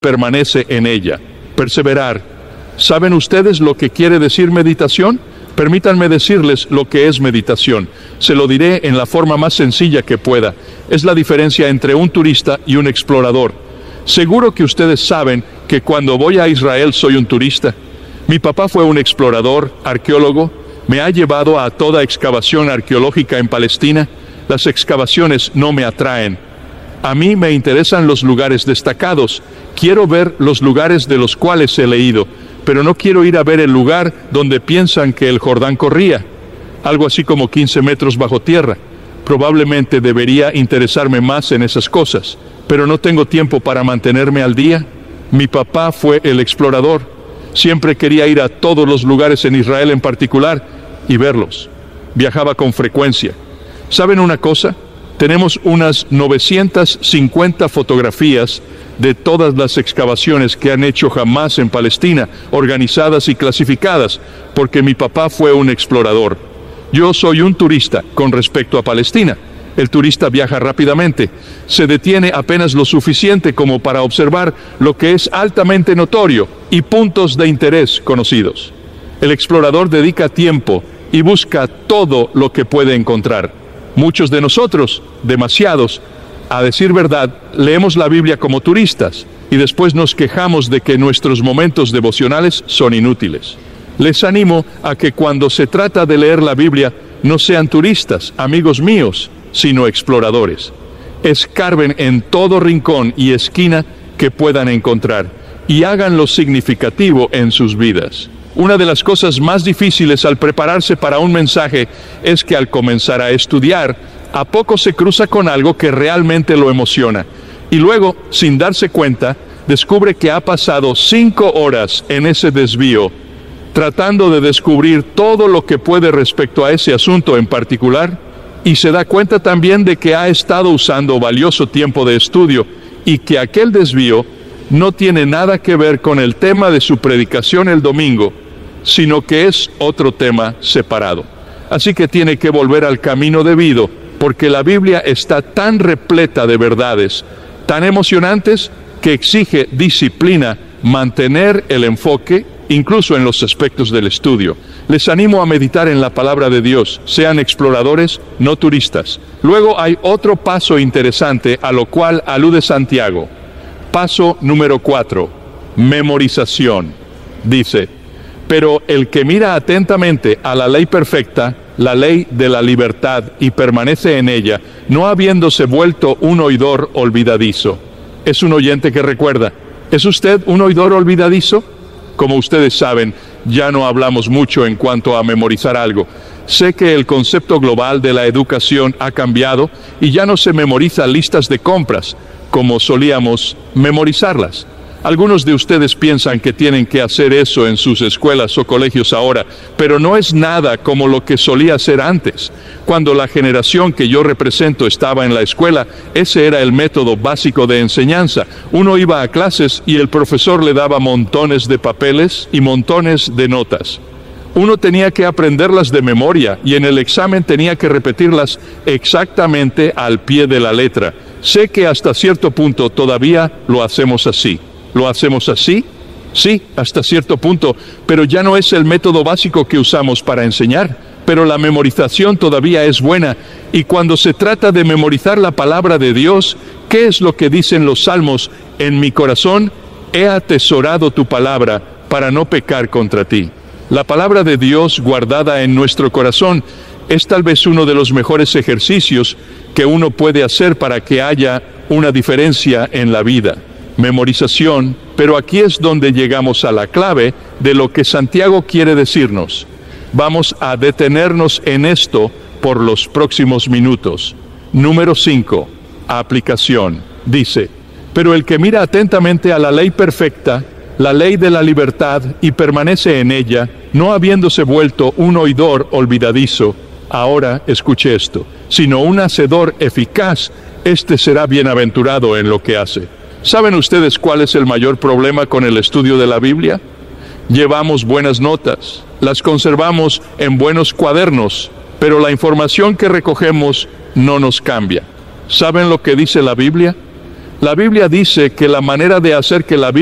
permanece en ella. Perseverar. ¿Saben ustedes lo que quiere decir meditación? Permítanme decirles lo que es meditación. Se lo diré en la forma más sencilla que pueda. Es la diferencia entre un turista y un explorador. Seguro que ustedes saben que cuando voy a Israel soy un turista. Mi papá fue un explorador, arqueólogo. Me ha llevado a toda excavación arqueológica en Palestina. Las excavaciones no me atraen. A mí me interesan los lugares destacados. Quiero ver los lugares de los cuales he leído, pero no quiero ir a ver el lugar donde piensan que el Jordán corría, algo así como 15 metros bajo tierra. Probablemente debería interesarme más en esas cosas, pero no tengo tiempo para mantenerme al día. Mi papá fue el explorador. Siempre quería ir a todos los lugares en Israel en particular y verlos. Viajaba con frecuencia. ¿Saben una cosa? Tenemos unas 950 fotografías de todas las excavaciones que han hecho jamás en Palestina, organizadas y clasificadas, porque mi papá fue un explorador. Yo soy un turista con respecto a Palestina. El turista viaja rápidamente, se detiene apenas lo suficiente como para observar lo que es altamente notorio y puntos de interés conocidos. El explorador dedica tiempo y busca todo lo que puede encontrar. Muchos de nosotros, demasiados, a decir verdad, leemos la Biblia como turistas y después nos quejamos de que nuestros momentos devocionales son inútiles. Les animo a que cuando se trata de leer la Biblia, no sean turistas, amigos míos, sino exploradores. Escarben en todo rincón y esquina que puedan encontrar y háganlo significativo en sus vidas. Una de las cosas más difíciles al prepararse para un mensaje es que al comenzar a estudiar, a poco se cruza con algo que realmente lo emociona. Y luego, sin darse cuenta, descubre que ha pasado 5 horas en ese desvío, tratando de descubrir todo lo que puede respecto a ese asunto en particular, y se da cuenta también de que ha estado usando valioso tiempo de estudio y que aquel desvío no tiene nada que ver con el tema de su predicación el domingo, sino que es otro tema separado. Así que tiene que volver al camino debido, porque la Biblia está tan repleta de verdades, tan emocionantes, que exige disciplina mantener el enfoque, incluso en los aspectos del estudio. Les animo a meditar en la palabra de Dios. Sean exploradores, no turistas. Luego hay otro paso interesante a lo cual alude Santiago. Paso número 4, memorización. Dice: pero el que mira atentamente a la ley perfecta, la ley de la libertad, y permanece en ella, no habiéndose vuelto un oidor olvidadizo. Es un oyente que recuerda. ¿Es usted un oidor olvidadizo? Como ustedes saben, ya no hablamos mucho en cuanto a memorizar algo. Sé que el concepto global de la educación ha cambiado y ya no se memoriza listas de compras, como solíamos memorizarlas. Algunos de ustedes piensan que tienen que hacer eso en sus escuelas o colegios ahora, pero no es nada como lo que solía ser antes. Cuando la generación que yo represento estaba en la escuela, ese era el método básico de enseñanza. Uno iba a clases y el profesor le daba montones de papeles y montones de notas. Uno tenía que aprenderlas de memoria y en el examen tenía que repetirlas exactamente al pie de la letra. Sé que hasta cierto punto todavía lo hacemos así. ¿Lo hacemos así? Sí, hasta cierto punto, pero ya no es el método básico que usamos para enseñar. Pero la memorización todavía es buena, y cuando se trata de memorizar la palabra de Dios, ¿qué es lo que dicen los salmos? En mi corazón he atesorado tu palabra para no pecar contra ti. La palabra de Dios guardada en nuestro corazón es tal vez uno de los mejores ejercicios que uno puede hacer para que haya una diferencia en la vida. Memorización, pero aquí es donde llegamos a la clave de lo que Santiago quiere decirnos. Vamos a detenernos en esto por los próximos minutos. Número 5, aplicación. Dice: pero el que mira atentamente a la ley perfecta, la ley de la libertad, y permanece en ella, no habiéndose vuelto un oidor olvidadizo, ahora escuche esto, sino un hacedor eficaz, este será bienaventurado en lo que hace. ¿Saben ustedes cuál es el mayor problema con el estudio de la Biblia? Llevamos buenas notas, las conservamos en buenos cuadernos, pero la información que recogemos no nos cambia. ¿Saben lo que dice la Biblia? La Biblia dice que la manera de hacer que la